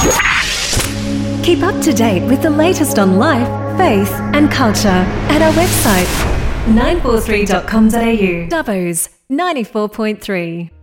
Keep up to date with the latest on life, faith and culture at our website 943.com.au. Dubbo's 94.3.